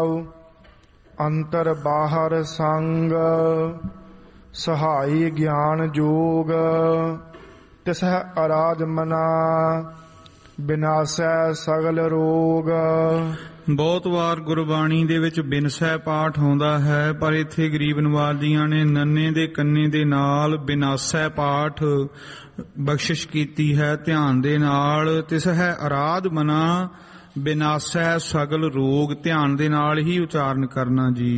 ਅੰਤਰ ਬਾਹਰ ਸੰਗ, ਸਹਾਈ ਗਿਆਨ ਜੋਗ, ਤਿਸਹਿ ਅਰਾਜ ਮਨਾ, ਬਿਨਾਸੈ ਸਗਲ ਰੋਗ। ਬਹੁਤ ਵਾਰ ਗੁਰਬਾਣੀ ਦੇ ਵਿੱਚ ਬਿਨਸੈ ਪਾਠ ਆਉਂਦਾ ਹੈ, ਪਰ ਇੱਥੇ ਗਰੀਬ ਨਵਾਜ ਜੀਆਂ ਨੇ ਨੰਨੇ ਦੇ ਕੰਨੇ ਦੇ ਨਾਲ ਬਿਨਾਸੈ ਪਾਠ ਬਖਸ਼ਿਸ਼ ਕੀਤੀ ਹੈ। ਧਿਆਨ ਦੇ ਨਾਲ ਤਿਸਹਿ ਅਰਾਧ ਮਨਾ, ਬਿਨਾਸੈ ਸਗਲ ਰੋਗ, ਧਿਆਨ ਦੇ ਨਾਲ ਹੀ ਉਚਾਰਨ ਕਰਨਾ ਜੀ।